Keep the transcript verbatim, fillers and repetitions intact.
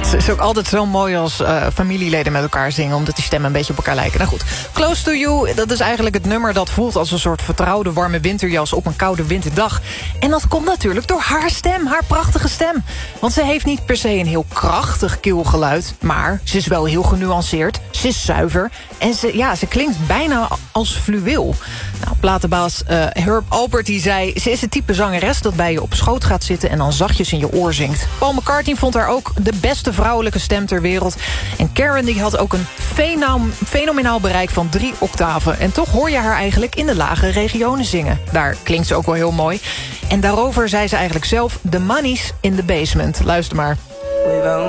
Het is ook altijd zo mooi als uh, familieleden met elkaar zingen, omdat die stemmen een beetje op elkaar lijken. Nou goed, Close to You, dat is eigenlijk het nummer dat voelt als een soort vertrouwde warme winterjas op een koude winterdag. En dat komt natuurlijk door haar stem, haar prachtige stem. Want ze heeft niet per se een heel krachtig keelgeluid, maar ze is wel heel genuanceerd, ze is zuiver en ze, ja, ze klinkt bijna als fluweel. Nou, platenbaas uh, Herb Alpert die zei, ze is het type zangeres dat bij je op schoot gaat zitten en dan zachtjes in je oor zingt. Paul McCartney vond haar ook de beste vrouwelijke stem ter wereld. En Karen die had ook een fenom- fenomenaal bereik van drie octaven. En toch hoor je haar eigenlijk in de lage regionen zingen. Daar klinkt ze ook wel heel mooi. En daarover zei ze eigenlijk zelf, the money's in the basement. Luister maar.